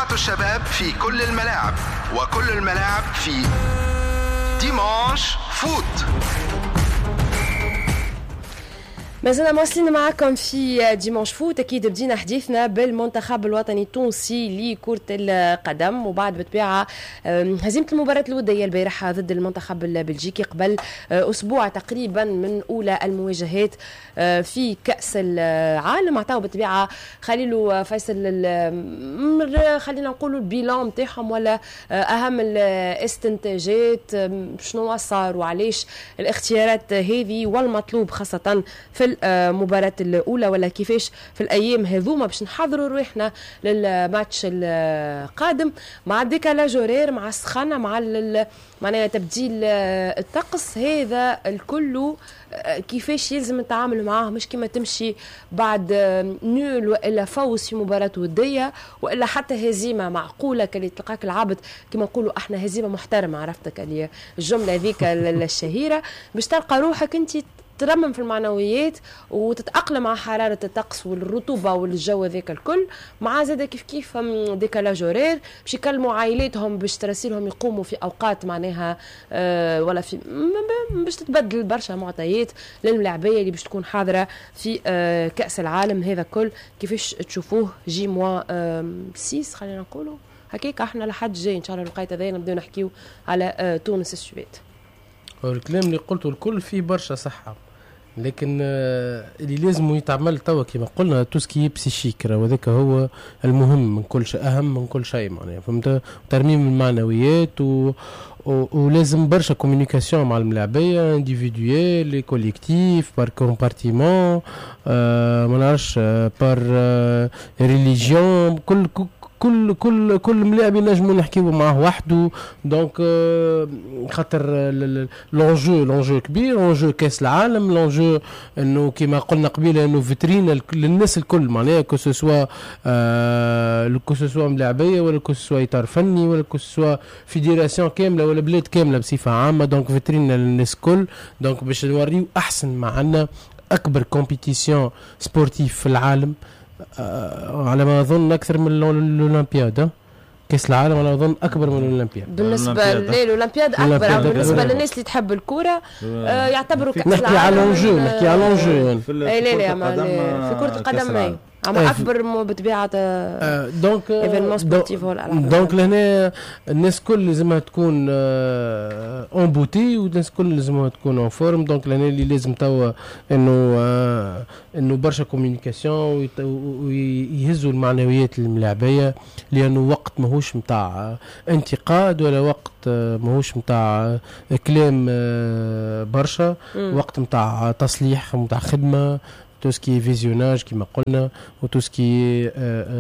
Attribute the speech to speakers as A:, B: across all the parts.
A: إذاعة الشباب في كل الملاعب وكل الملاعب في ديمانش فوت.
B: ما زلنا مواصلين معكم في ديمانش فوت. أكيد بدينا حديثنا بالمنتخب الوطني التونسي لكرة القدم، وبعد بطبيعة هزيمة المباراة الودية البارحة ضد المنتخب البلجيكي قبل أسبوع تقريبا من أولى المواجهات في كأس العالم. عطاو بطبيعة خليل فيصل خلينا نقولوا البيلان متاعهم ولا أهم الاستنتاجات، شنو صار وعليش الاختيارات هذه والمطلوب خاصة في المباراة الأولى، ولا كيفاش في الأيام هذوما باش نحضروا روحنا للماتش القادم مع ديكالاج هورير، مع السخانة، مع معناها تبديل الطقس. هذا الكل كيفاش يلزم التعامل معاه، مش كما تمشي بعد نول وإلا فوز في مباراة ودية وإلا حتى هزيمة معقولة كاللي تلقاك العبد كما نقولوا احنا هزيمة محترمة، عرفتك اللي الجملة ذيك الشهيرة، باش تلقى روحك انت ترمم في المعنويات وتتأقلم مع حرارة الطقس والرطوبة والجو ذاك الكل. مع زادة كيف ديكالاج هورير باش يكلموا عائلاتهم باش تراسيلهم يقوموا في أوقات معناها ولا في باش تتبدل برشا معطيات للملاعبية اللي باش تكون حاضرة في كأس العالم. هذا كل كيفاش تشوفوه جي موا 6 خلينا نقولوا هكاك احنا لحد جاي ان شاء الله الوقت هذا نبداو نحكيو على تونس السويد.
C: الكلام اللي قلته الكل فيه برشا صحة، لكن اللي لازم يتعمل توا كما قلنا توسكي بسيشيك، وذاك هو المهم من كل شيء، أهم من كل شيء معناها، فهمت؟ ترميم المعنويات ولازم برشا كوميونيكاسيون مع الملاعبية انديفيدويل لي كوليكتيف بار كومبارتيمون ما نعرفش بار ريليجيون، كل ملاعب ينجموا نحكيو معاه وحده. دونك خاطر لونجو كبير، لونجو كاس العالم، لونجو انه كما قلنا قبيله انه فيترين للناس الكل معناها كو سوا ملاعبيه ولا كو سوا اطار فني ولا كو سوا فيدراسيون كامله ولا بلاد كامله بصفه عامه. دونك فيترين للناس الكل، دونك باش نوريو احسن ما عندنا اكبر كومبيتيسيون سبورتيف في العالم على ما أظن أكثر من الأولمبياد. كأس العالم أنا أظن أكبر من الأولمبياد
B: بالنسبة للأولمبياد أكبر، بالنسبة للناس اللي تحب الكورة يعتبروا كأس العالم.
C: نحكي على لونجو يعني.
B: في كرة القدم أما أكبر بطبيعة
C: دونك
B: إيفينمون سبورتيف ولا
C: دونك لهنا الناس كل لازمها تكون اون بوتي والناس كل لازمها تكون اون فورم. دونك لهنا اللي لازم توا إنه برشا كوميونيكاسيون ويهزوا المعنويات الملاعبية، لأنه وقت ماهوش متاع انتقاد ولا وقت ماهوش متاع كلام برشا، وقت متاع تصليح متاع خدمة، tout ce qui est visionnage كما قلنا، و tout ce qui est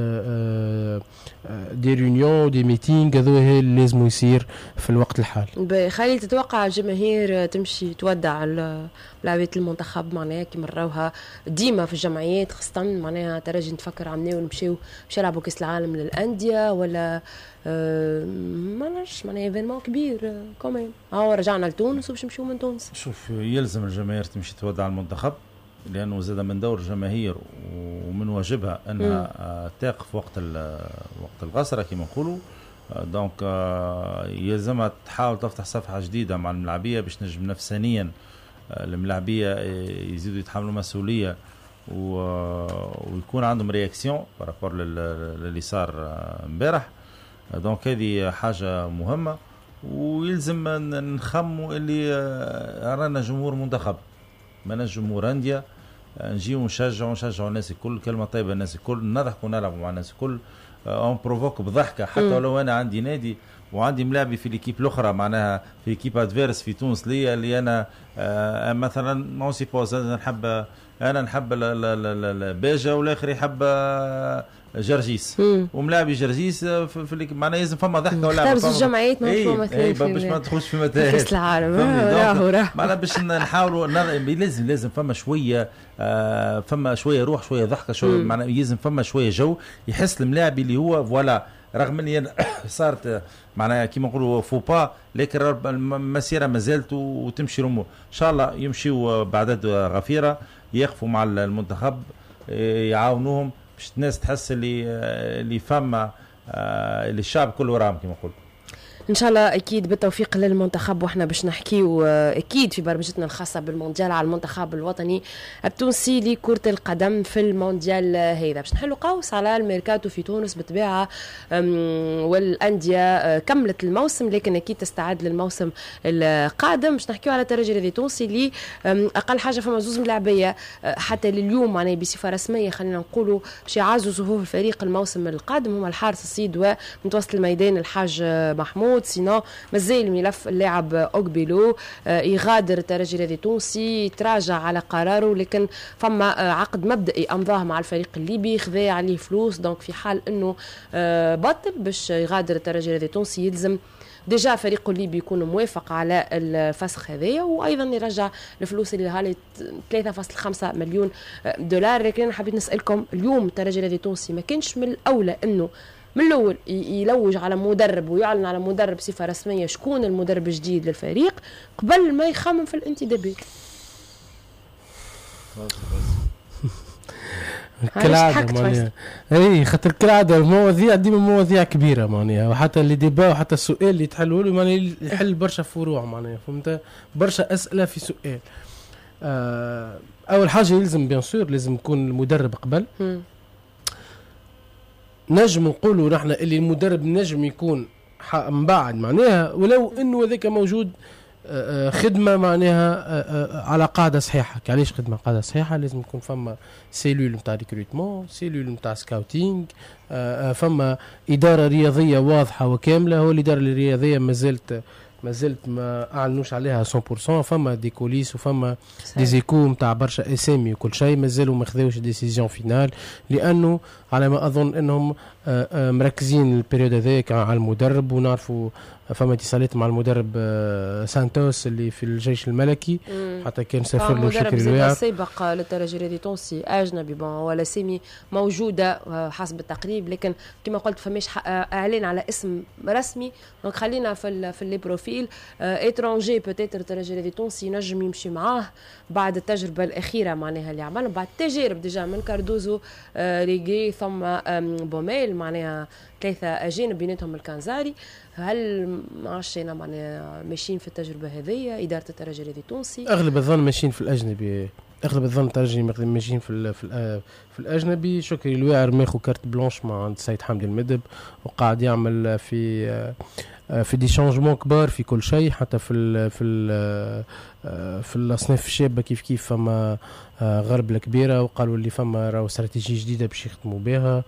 C: des réunions des meetings، هذا اللي لازم يصير في الوقت الحالي.
B: خليل تتوقع الجماهير تمشي تودع لاعبية المنتخب معناها كيما نراوها ديما في الجمعيات، خاصة معناها ترجي نتفكر عمناو نمشيو باش يلعبوا كاس العالم للأندية ولا ما نعرفش معناها ايفينمون كبير كمان هاو رجعنا لتونس وباش نمشيو من تونس.
D: شوف يلزم الجماهير تمشي تودع المنتخب، لأنه زاد من دور الجماهير ومن واجبها أنها تقف وقت الغسرة كما نقولوا. دونك يلزمها تحاول تفتح صفحة جديدة مع الملاعبية باش نجم نفسانيا الملاعبية يزيدوا يتحملوا مسؤولية ويكون عندهم رياكسيون بارابور للي صار امبارح. دونك هذه حاجة مهمة، ويلزم نخموا اللي رانا جمهور منتخب من الجمهور أندية، نجيو نشجعوا الناس الكل، كلمة طيبة الناس الكل، نضحكوا ونلعبوا مع الناس الكل، اون بروفوك بضحكة. حتى ولو أنا عندي نادي وعندي ملاعبي في الكيب الأخرى معناها في كيب أدفيرس في تونس ليا اللي أنا مثلا ما سيبوز أنا نحب باجة والآخر يحب جرجيس وملاعبي جرجيس في معناها لازم فما ضحكه ولا
B: اختار الجمعيات
D: باش ما تدخلش في متاهات
B: كاس العالم
D: معناها باش نحاولوا لازم فما شويه روح، شويه ضحكه، شويه معناها لازم فما شويه جو يحس الملاعبي اللي هو فوالا، رغم اني صارت معناها كيما نقولوا فوبا، لكن المسيره ما زالت وتمشي الامور ان شاء الله يمشيوا باعداد غفيره، يقفوا مع المنتخب يعاونوهم باش الناس تحس اللي فما اللي الشعب كله راهم كما قلت.
B: ان شاء الله اكيد بالتوفيق للمنتخب. واحنا باش نحكيو اكيد في برمجتنا الخاصه بالمونديال على المنتخب الوطني التونسي لكره القدم في المونديال هذا. باش نحلوا قوس على الميركاتو في تونس بالطبيعه، والانديه كملت الموسم لكن اكيد تستعد للموسم القادم. باش نحكيو على الترجي الرياضي التونسي اللي اقل حاجه فما زوز ملاعبيه حتى لليوم معناها بصفه رسميه خلينا نقولوا باش يعزوا صفوف الفريق الموسم القادم، هما الحارس الصيد ومتوسط الميدان الحاج محمود. سينو مازال ملف اللاعب اوغبيلو يغادر الترجي الرياضي التونسي، يتراجع على قراره، لكن فما عقد مبدئي امضاه مع الفريق الليبي خذا عليه فلوس. دونك في حال انه بطل باش يغادر الترجي الرياضي التونسي يلزم ديجا فريقه الليبي يكون موافق على الفسخ هذايا، وايضا يرجع الفلوس اللي هالي 3.5 مليون دولار. لكن حبيت نسالكم اليوم الترجي الرياضي التونسي ما كانش من الاولى انه من الاول يلوج على مدرب ويعلن على مدرب بصفه رسميه شكون المدرب الجديد للفريق قبل ما يخمم في الانتدابات؟
C: كالعادة معناها اي خاطر كالعادة المواضيع ديما مواضيع كبيرة معناها، وحتى اللي ديبا وحتى السؤال اللي يتحلوا له معناها يحل برشا فروع معناها، فهمت؟ برشا أسئلة في سؤال. أول حاجة يلزم بيان سور لازم يكون المدرب قبل. نجم نقولوا نحن اللي المدرب نجم يكون من بعد معناها، ولو انه ذاك موجود خدمه معناها على قاعده صحيحه. علاش خدمه قاعده صحيحه؟ لازم يكون فما سيلول نتاع ريكروتمون، سيلول نتاع سكاوتينغ، فما اداره رياضيه واضحه وكامله. هو الاداره الرياضيه ما زلت ما اعلنوش عليها 100%. فما دي كوليس وفما دي زيكو نتاع برشا اسامي وكل شيء مازالوا ما خذوش ديسيزيون فينال، لانه على ما اظن انهم مركزين البريود هذاك على المدرب. ونعرفوا فما اتصالات مع المدرب سانتوس اللي في الجيش الملكي، حتى كان سافر له شكري الواعر
B: سابق للترجي الرياضي التونسي اجنبي ولا سيمي موجوده حسب التقريب، لكن كما قلت فماش اعلان على اسم رسمي. دونك خلينا في لي بروفيل اترونجي بوتيتر الترجي الرياضي التونسي نجم يمشي معاه بعد التجربه الاخيره معناها اللي عملها بعد تجارب ديجا من كاردوزو ريغي ثم بوميل معناها 3 أجانب بيناتهم الكنزاري. هل معشينا معناها ماشيين في التجربة هذه إدارة الترجي الرياضي التونسي؟
C: أغلب الظن ماشيين في الأجنبي، أغلب الظن الترجي ماشيين في الأجنبي. شكري الواعر ماخو كارت بلانش مع عند سيد حمدي المدب، وقاعد يعمل في دي شانجمون كبار في كل شيء، حتى في الأصناف الشابة كيف فما غرب الكبيرة، وقالوا اللي فما راهو استراتيجية جديدة باش يخدموا بها.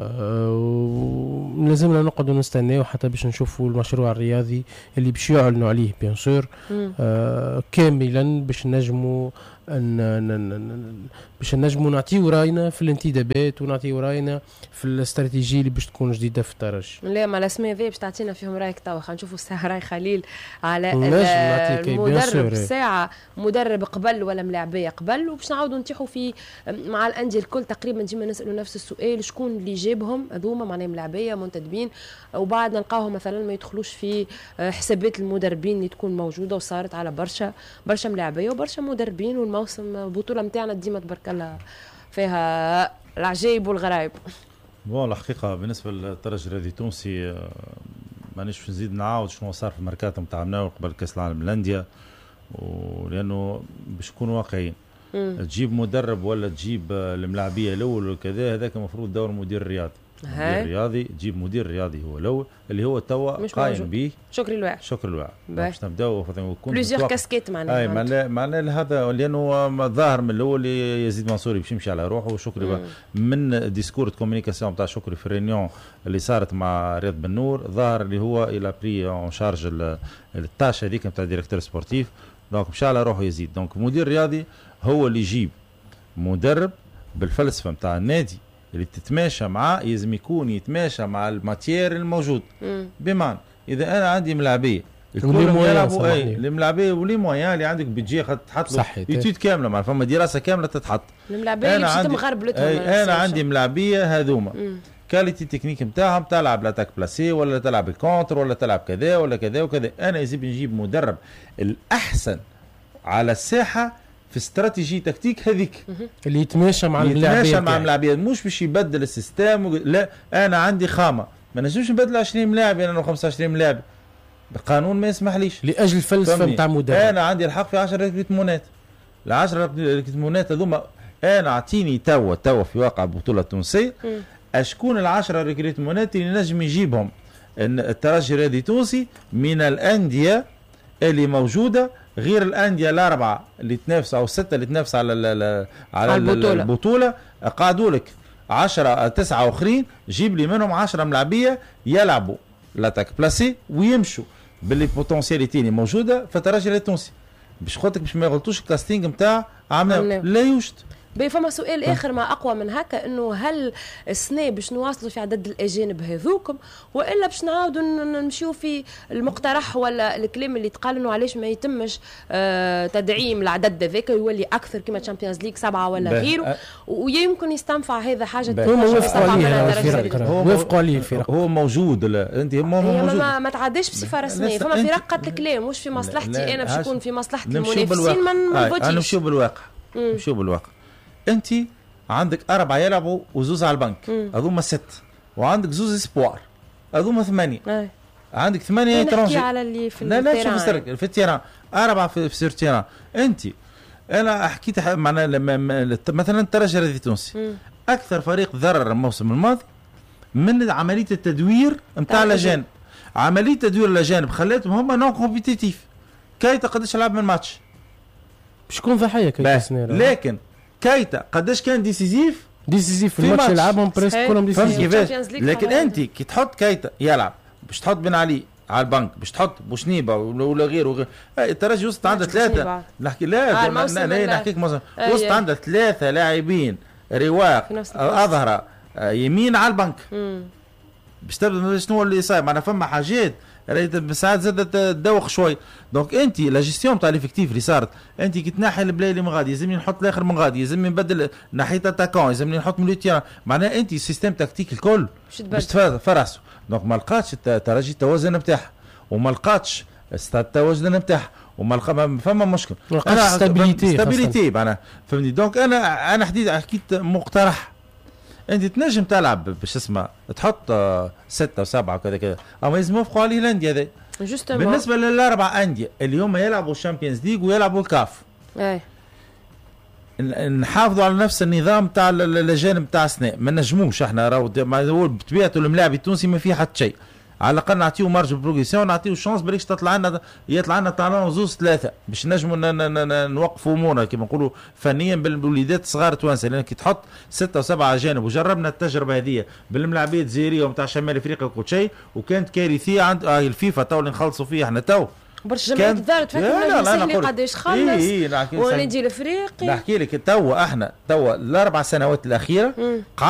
C: لازمنا نقعد ونستناو حتى باش نشوفوا المشروع الرياضي اللي باش يعلنوا عليه بيان سور كاملا باش نجموا باش نجموا نعطيو راينا في الانتدابات ونعطيو راينا في الاستراتيجيه اللي باش تكون جديده في الترجي.
B: لا ما الاسماء ذي باش تعطينا فيهم رايك توا. خلينا نشوفوا الساعه راي خليل على المدرب ساعه مدرب قبل ولا ملاعبيه قبل، وباش نعاودوا نتيحوا في مع الانديه الكل تقريبا ديما نسالوا نفس السؤال شكون اللي جابهم هذوما معناها ملاعبيه منتدبين، وبعد نلقاهم مثلا ما يدخلوش في حسابات المدربين اللي تكون موجوده، وصارت على برشا ملاعبيه وبرشا مدربين. والموسم البطوله نتاعنا ديما تبارك الله فيها العجائب والغرائب.
D: بون الحقيقه بالنسبه للترجي الرياضي التونسي مانيش نزيد نعاود شنو صار في الميركاتو نتاعنا قبل كاس العالم للانديه، ولانه باش نكونوا واقعيين تجيب مدرب ولا تجيب الملاعبيه الاول وكذا، هذاك المفروض دور مدير الرياضي. مدير رياضي تجيب مدير رياضي هو الاول اللي هو توا قايم به
B: شكري الواعر.
D: باش نبداو
B: بليزيور كاسكيت
D: معناها هذا لانه ظاهر من الاول يزيد منصوري باش يمشي على روحه. وشكري من ديسكور كومونيكاسيون تاع شكري في الريونيون اللي صارت مع رياض بن نور ظاهر اللي هو الى بري اون شارج التاش هذيك نتاع ديريكتور سبورتيف، دونك مشى على روحه يزيد. دونك مدير رياضي هو اللي يجيب مدرب بالفلسفه نتاع النادي اللي تتماشى معاه، لازم يكون يتماشى مع الماتير الموجود. بمعنى اذا انا عندي ملاعبيه الكل يلعبوا الملاعبيه ولي مويان اللي عندك بيجي تحط له يتيد كامله، مع فما دراسه كامله تتحط
B: الملاعبيه اللي باش تمغربلتهم.
D: انا عندي ملاعبيه هذوما كاليتي تكنيك نتاعهم تلعب لاتاك بلاسي ولا تلعب الكونتر ولا تلعب كذا ولا كذا وكذا. انا يجب نجيب مدرب الاحسن على الساحه في استراتيجي تكتيك هذيك
C: اللي يتماشى مع الملاعبيه،
D: مش باش يبدل السيستم. لا انا عندي خامه ما نجمش نبدل 20 ملاعب يعني 25 ملاعب، القانون ما يسمحليش
C: لاجل الفلسفه نتاع مدرب.
D: انا عندي الحق في 10 ريكريتمونات، ال10 ريكريتمونات هذوما انا اعطيني توا في واقع البطوله التونسيه اشكون ال10 ريكريتمونات اللي نجم يجيبهم الترجي الرياضي التونسي من الانديه اللي موجوده غير الانديه الاربعه اللي تنافسوا او السته اللي تنافسوا على البطوله قعدوا لك 10 9 اخرين، جيب لي منهم 10 ملاعبيه يلعبوا لاتاك بلاسي ويمشوا باللي بوتنسياليتي اللي موجوده في الترجي الرياضي التونسي باش خاطرك باش ما يغلطوش الكاستينغ نتاع عملنا لا يوجد.
B: فما سؤال اخر ما اقوى من هكا، انه هل السنه باش نواصلوا في عدد الاجانب هذوكم والا باش نعاودوا نمشيو في المقترح ولا الكلام اللي تقال انه علاش ما يتمش تدعيم العدد ذاك يولي اكثر كما تشامبيونز ليج 7 ولا غيره، ويمكن يستنفع هذا حاجه
C: وافقوا عليه الفرق.
D: هو موجود انت موجود
B: ما تعداش بصفه رسميه، فما فرق قالت الكلام مش في مصلحتي انا باش يكون في مصلحه المنافسين ما نفوتيش.
D: نمشيو بالواقع انت عندك 4 يلعبوا وزوز على البنك هذوما 6، وعندك زوز اسبوار هذوما 8، عندك 8 يترونجي
B: على اللي في
D: لا شوف في التيران 4 في سير تيران. انا حكيت معنا مثلا الترجي الرياضي التونسي اكثر فريق ضرر الموسم الماضي من عمليه التدوير نتاع الاجانب. عمليه تدوير الاجانب خلاتهم هما نون كومبيتيتيف. كايتا قداش لعب من ماتش؟
C: شكون ضحيه كايتا؟
D: لكن كايتا قداش كان ديسيزيف
C: في الماتش اللي لعبهم بريسك كلهم ديسيزيف.
D: لكن انت كي تحط كايتا يلعب باش تحط بن علي على البنك باش تحط بوشنيبه ولا غيره الترجي وسط عنده 3 نحكي نحكيك مثلا وسط عنده 3 لاعبين رواق اظهر يمين على البنك باش تبدا شنو اللي صاير. معنا فما حاجات ساعات زادت تدوخ شوي. دونك انت لا جيستيون تاع ليفيكتيف اللي صارت انت كي تنحي البلاي اللي من غادي يلزمني نحط الاخر من غادي يلزمني نبدل ناحيه اتاكون يلزمني نحط مليو تيران. معناها انت السيستم تكتيك الكل باش تفرسوا. دونك ما لقاتش الترجي التوازن نتاعها وما لقاتش التوازن نتاعها وما فما مشكل.
C: انا ستابيليتي
D: معناها فهمني. دونك انا حكيت مقترح انت تنجم تلعب باش اسمه تحط 6 و7 وكذا كذا، اما لازم يوافقوا عليه الانديه هذي. بالنسبه لل4 انديه اللي هم يلعبوا الشامبيونز ليج ويلعبوا الكاف نحافظوا على نفس النظام تاع الاجانب تاع السنه. ما نجموش احنا راهو بطبيعه الملاعب التونسي ما فيه حتى شيء، على الاقل نعطيو مارج بروغريسيون نعطيو شانس بريش يطلع لنا طالون زوز 3 باش نجموا نوقفوا امورنا كما نقولوا فنيا بالوليدات الصغار توانسه. لان كي تحط 6 و7 اجانب وجربنا التجربه هذه بالملاعبيه الجزائريه ومتاع شمال افريقيا وكل شيء وكانت كارثيه عند الفيفا تو اللي نخلصوا فيه احنا تو
B: برشا جماعات الدار تفكر سهلي قداش خلص ونادي الافريقي.
D: نحكي لك تو احنا تو ال4 سنوات الاخيره